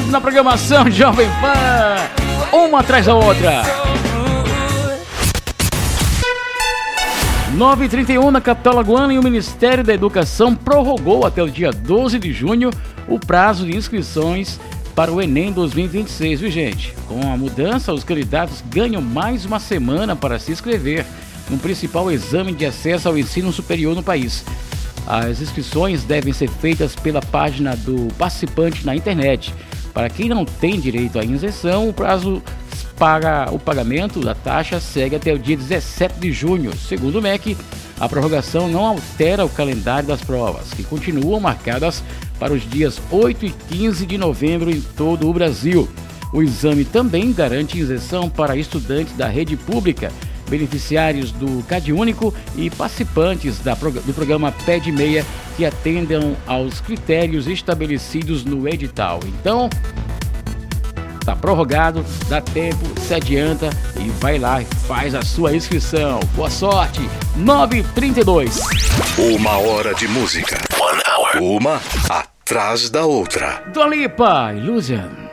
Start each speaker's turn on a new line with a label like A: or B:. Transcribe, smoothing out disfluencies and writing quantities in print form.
A: sempre na programação Jovem Pan, uma atrás da outra. 9h31 na capital lagoana, e o Ministério da Educação prorrogou até o dia 12 de junho o prazo de inscrições para o Enem 2026, viu, gente? Com a mudança, os candidatos ganham mais uma semana para se inscrever no principal exame de acesso ao ensino superior no país. As inscrições devem ser feitas pela página do participante na internet. Para quem não tem direito à isenção, o prazo para o pagamento da taxa segue até o dia 17 de junho. Segundo o MEC, a prorrogação não altera o calendário das provas, que continuam marcadas para os dias 8 e 15 de novembro em todo o Brasil. O exame também garante isenção para estudantes da rede pública, beneficiários do CadÚnico e participantes do programa PED Meia que atendam aos critérios estabelecidos no edital. Então, está prorrogado, dá tempo, se adianta e vai lá e faz a sua inscrição. Boa sorte! 9h32.
B: 1 hora de música. 1 hour. Uma atrás da outra.
A: Dua Lipa, Illusion.